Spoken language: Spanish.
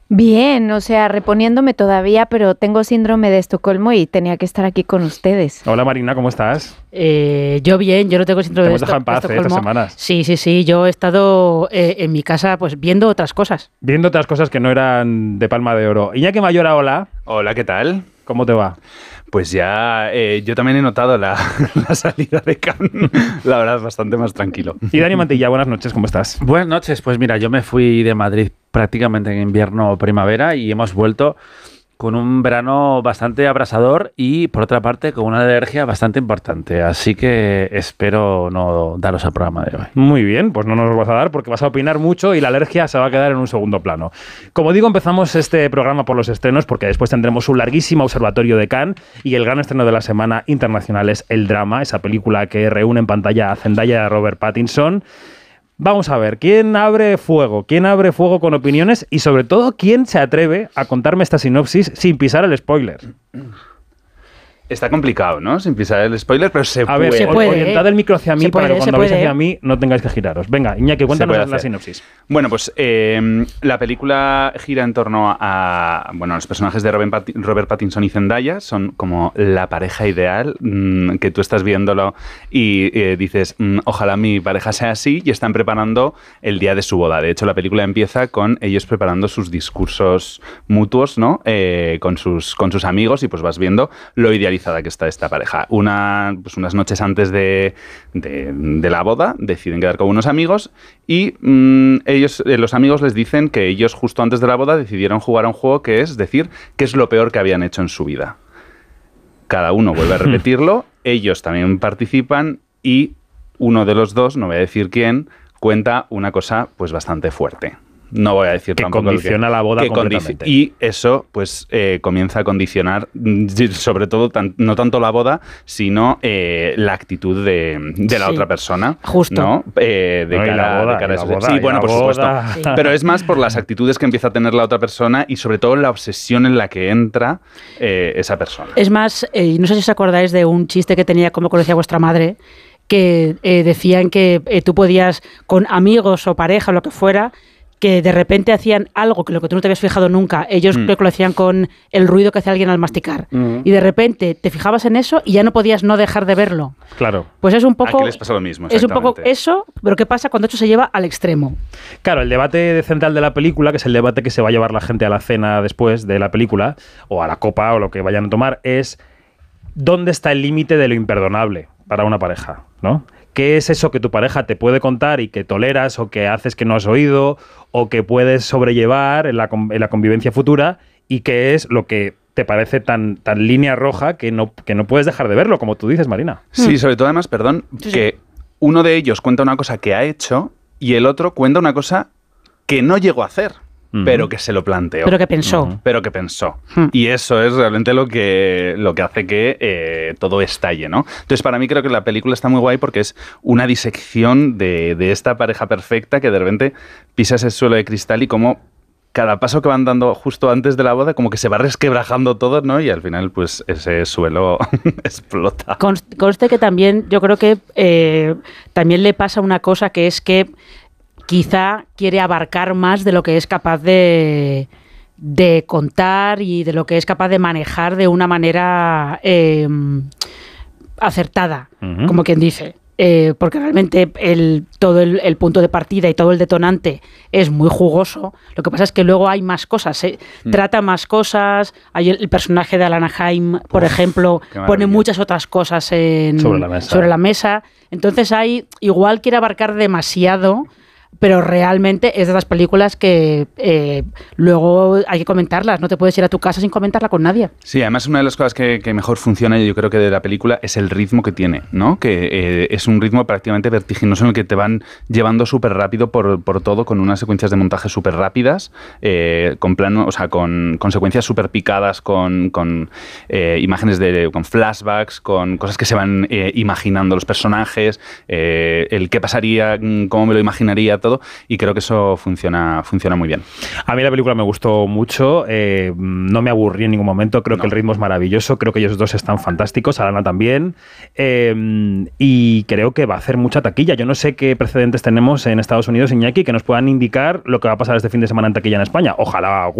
Bien, o sea, reponiéndome todavía, pero tengo síndrome de Estocolmo y tenía que estar aquí con ustedes. Hola Marina, ¿cómo estás? Yo bien, yo no tengo síndrome Te de hemos dejado en paz Estocolmo. estas semanas. Sí, yo he estado en mi casa pues viendo otras cosas. Viendo otras cosas que no eran de Palma de Oro. Iñaki Mayora, hola. Hola, ¿qué tal? ¿Cómo te va? Pues ya yo también he notado la salida de Cannes, la verdad, bastante más tranquilo. Y Dani Mantilla, buenas noches, ¿cómo estás? Buenas noches, pues mira, yo me fui de Madrid prácticamente en invierno o primavera y hemos vuelto con un verano bastante abrasador y, por otra parte, con una alergia bastante importante. Así que espero no daros al programa de hoy. Muy bien, pues no nos lo vas a dar porque vas a opinar mucho y la alergia se va a quedar en un segundo plano. Como digo, empezamos este programa por los estrenos porque después tendremos un larguísimo observatorio de Cannes y el gran estreno de la semana internacional es El Drama, esa película que reúne en pantalla a Zendaya y a Robert Pattinson. Vamos a ver, ¿quién abre fuego? ¿Quién abre fuego con opiniones? Y sobre todo, ¿quién se atreve a contarme esta sinopsis sin pisar el spoiler? Está complicado, ¿no? Sin pisar el spoiler, pero se puede. Se puede, orientad el micro hacia mí se para puede, que cuando veáis hacia mí no tengáis que giraros. Venga, Iñaki, cuéntanos la sinopsis. Bueno, pues la película gira en torno a los personajes de Robert Pattinson y Zendaya. Son como la pareja ideal, que tú estás viéndolo y dices, ojalá mi pareja sea así, y están preparando el día de su boda. De hecho, la película empieza con ellos preparando sus discursos mutuos, ¿no? Con sus amigos, y pues vas viendo lo idealizado que está esta pareja. Unas noches antes de la boda deciden quedar con unos amigos y ellos, los amigos les dicen que ellos justo antes de la boda decidieron jugar a un juego que es decir qué es lo peor que habían hecho en su vida. Cada uno vuelve a repetirlo, ellos también participan y uno de los dos, no voy a decir quién, cuenta una cosa pues bastante fuerte. No voy a decir que tampoco condiciona la boda completamente. Y eso pues comienza a condicionar sobre todo no tanto la boda, sino la actitud de la otra persona. Justo. ¿no? De cara a eso. Sí, bueno, por supuesto. Sí. Pero es más por las actitudes que empieza a tener la otra persona y sobre todo la obsesión en la que entra esa persona. Es más, no sé si os acordáis de un chiste que tenía Cómo conocía a vuestra madre, que decían que tú podías, con amigos o pareja o lo que fuera, que de repente hacían algo que lo que tú no te habías fijado nunca. Ellos creo que lo hacían con el ruido que hace alguien al masticar. Y de repente te fijabas en eso y ya no podías no dejar de verlo. Claro. Pues es un poco... Aquí les pasa lo mismo, es un poco eso, pero ¿qué pasa cuando eso se lleva al extremo? Claro, el debate central de la película, que es el debate que se va a llevar la gente a la cena después de la película, o a la copa, o lo que vayan a tomar, es ¿dónde está el límite de lo imperdonable para una pareja? ¿No? ¿Qué es eso que tu pareja te puede contar y que toleras o que haces que no has oído o que puedes sobrellevar en la convivencia futura, y qué es lo que te parece tan línea roja que no puedes dejar de verlo, como tú dices, Marina? Sí, sobre todo además, que uno de ellos cuenta una cosa que ha hecho y el otro cuenta una cosa que no llegó a hacer. Pero que se lo planteó. Pero que pensó. Pero que pensó. Y eso es realmente lo que hace que todo estalle, ¿no? Entonces, para mí creo que la película está muy guay porque es una disección de esta pareja perfecta que de repente pisa ese suelo de cristal y como cada paso que van dando justo antes de la boda como que se va resquebrajando todo, ¿no? Y al final, pues, ese suelo explota. Conste que también, yo creo que también le pasa una cosa, que es que quizá quiere abarcar más de lo que es capaz de contar y de lo que es capaz de manejar de una manera acertada, como quien dice. Porque realmente todo el punto de partida y todo el detonante es muy jugoso. Lo que pasa es que luego hay más cosas, trata más cosas. Hay el personaje de Alana Haim, por ejemplo, pone muchas otras cosas sobre la mesa. Entonces igual quiere abarcar demasiado, pero realmente es de las películas que luego hay que comentarlas. No te puedes ir a tu casa sin comentarla con nadie. Sí, además una de las cosas que mejor funciona, yo creo que de la película, es el ritmo que tiene, ¿no? Que es un ritmo prácticamente vertiginoso en el que te van llevando súper rápido por todo, con unas secuencias de montaje súper rápidas, con secuencias súper picadas, con imágenes con flashbacks, con cosas que se van imaginando los personajes, el qué pasaría, cómo me lo imaginaría, todo, y creo que eso funciona muy bien. A mí la película me gustó mucho, no me aburrí en ningún momento, creo que el ritmo es maravilloso, creo que ellos dos están fantásticos, Alana también, y creo que va a hacer mucha taquilla. Yo no sé qué precedentes tenemos en Estados Unidos, Iñaki, que nos puedan indicar lo que va a pasar este fin de semana en taquilla en España. Ojalá